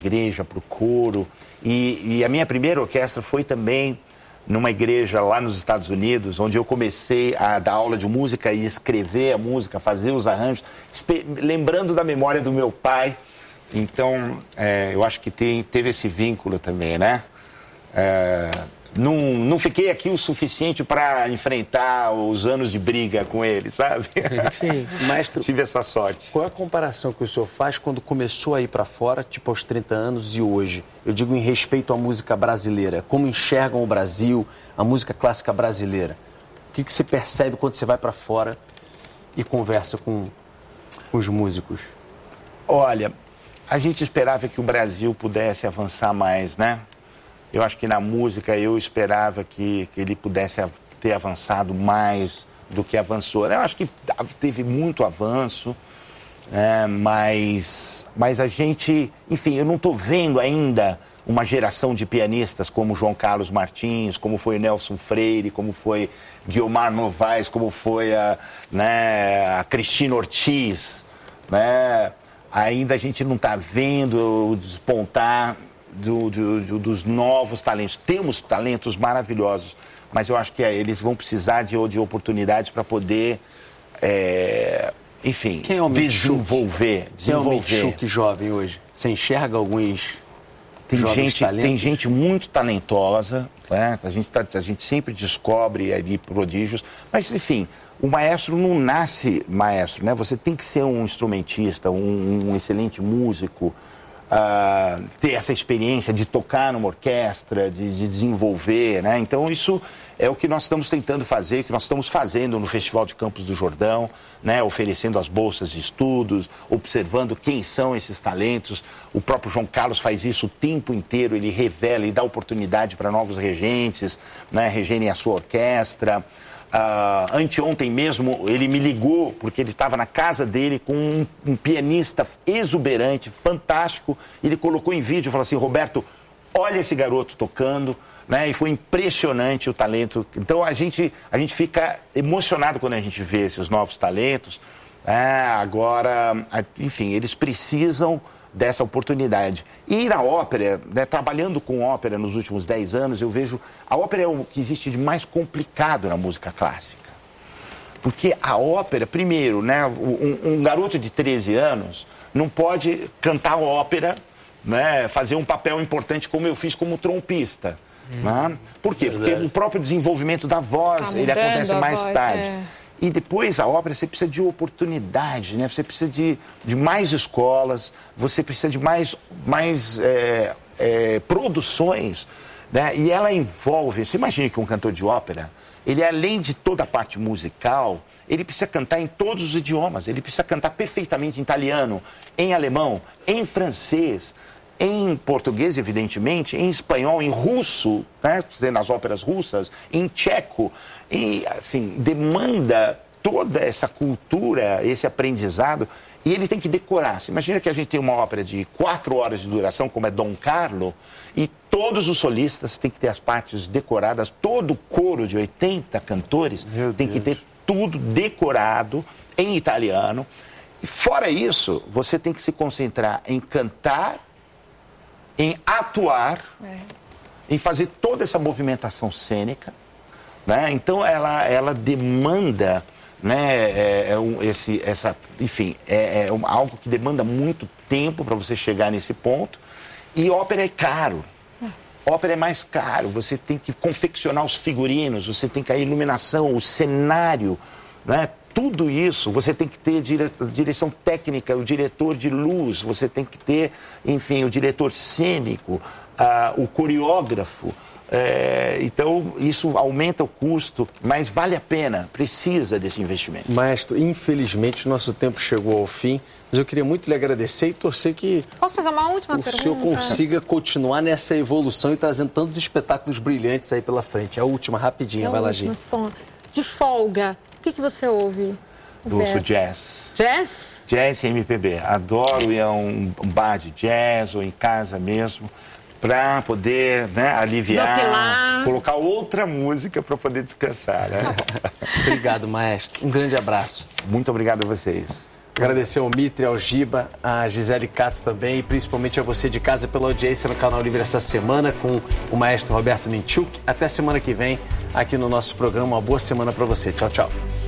igreja, para o coro. E a minha primeira orquestra foi também numa igreja lá nos Estados Unidos, onde eu comecei a dar aula de música e escrever a música, fazer os arranjos, lembrando da memória do meu pai. Então, eu acho que teve esse vínculo também, né? Não fiquei aqui o suficiente para enfrentar os anos de briga com ele, sabe? Sim, maestro, tive essa sorte. Qual é a comparação que o senhor faz quando começou a ir para fora, tipo aos 30 anos e hoje? Eu digo em respeito à música brasileira. Como enxergam o Brasil, a música clássica brasileira? O que você percebe quando você vai para fora e conversa com os músicos? Olha, a gente esperava que o Brasil pudesse avançar mais, né? Eu acho que na música eu esperava que ele pudesse ter avançado mais do que avançou. Eu acho que teve muito avanço, mas a gente... Enfim, eu não estou vendo ainda uma geração de pianistas como João Carlos Martins, como foi Nelson Freire, como foi Guiomar Novaes, como foi a Cristina Ortiz, né? Ainda a gente não está vendo o despontar dos novos talentos. Temos talentos maravilhosos, mas eu acho que eles vão precisar de oportunidades para poder, enfim, desenvolver. Quem é o Mitchuk jovem hoje? Você enxerga alguns jovens talentos? Tem gente muito talentosa, né? A gente sempre descobre ali prodígios, mas, enfim, o maestro não nasce maestro, né? Você tem que ser um instrumentista, um excelente músico, ter essa experiência de tocar numa orquestra, de desenvolver, né? Então isso é o que nós estamos tentando fazer, que nós estamos fazendo no Festival de Campos do Jordão, né? Oferecendo as bolsas de estudos, observando quem são esses talentos. O próprio João Carlos faz isso o tempo inteiro, ele revela e dá oportunidade para novos regentes, né? Regerem a sua orquestra. Anteontem mesmo ele me ligou porque ele estava na casa dele com um pianista exuberante, fantástico. Ele colocou em vídeo e falou assim: Roberto, olha esse garoto tocando, né? E foi impressionante o talento. Então a gente fica emocionado quando a gente vê esses novos talentos. Agora, enfim, eles precisam dessa oportunidade. E ir à ópera, né, trabalhando com ópera nos últimos 10 anos, eu vejo... A ópera é o que existe de mais complicado na música clássica. Porque a ópera, primeiro, né, um garoto de 13 anos não pode cantar ópera, né, fazer um papel importante como eu fiz como trompista. Né? Por quê? Porque o próprio desenvolvimento da voz, ele acontece mais tarde. E depois, a ópera, você precisa de oportunidade, né? Você precisa de mais escolas, você precisa de mais produções, né? E ela envolve... Você imagina que um cantor de ópera, ele, além de toda a parte musical, ele precisa cantar em todos os idiomas. Ele precisa cantar perfeitamente em italiano, em alemão, em francês, em português, evidentemente, em espanhol, em russo, né? Nas óperas russas, em tcheco. E, assim, demanda toda essa cultura, esse aprendizado, e ele tem que decorar. Você imagina que a gente tem uma ópera de 4 horas de duração, como é Dom Carlo, e todos os solistas têm que ter as partes decoradas, todo o coro de 80 cantores tem que ter tudo decorado em italiano. E fora isso, você tem que se concentrar em cantar, em atuar, em fazer toda essa movimentação cênica, né? Então ela demanda, né, enfim, algo que demanda muito tempo para você chegar nesse ponto. E ópera é caro. Ópera é mais caro. Você tem que confeccionar os figurinos, você tem que a iluminação, o cenário, né? Tudo isso, você tem que ter direção técnica, o diretor de luz, você tem que ter, enfim, o diretor cênico, o coreógrafo. Então, isso aumenta o custo, mas vale a pena, precisa desse investimento. Maestro, infelizmente, o nosso tempo chegou ao fim, mas eu queria muito lhe agradecer e torcer que... Posso fazer uma última pergunta? O senhor consiga continuar nessa evolução e trazendo tantos espetáculos brilhantes aí pela frente. A última, rapidinho, vai lá, gente. De folga, o que você ouve? Eu ouço jazz. Jazz? Jazz e MPB. Adoro ir a um bar de jazz ou em casa mesmo, para poder, né, aliviar, Zoquilar. Colocar outra música para poder descansar, né? Obrigado, maestro. Um grande abraço. Muito obrigado a vocês. Agradecer ao Mitre, ao Giba, a Gisele Cato também, e principalmente a você de casa pela audiência no Canal Livre essa semana com o maestro Roberto Minchuk. Até semana que vem aqui no nosso programa. Uma boa semana para você. Tchau, tchau.